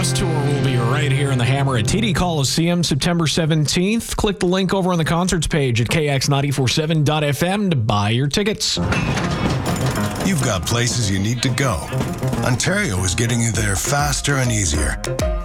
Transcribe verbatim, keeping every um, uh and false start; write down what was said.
Cross Tour will be right here in the Hammer at T D Coliseum September seventeenth. Click the link over on the concerts page at K X nine forty-seven dot F M to buy your tickets. You've got places you need to go. Ontario is getting you there faster and easier.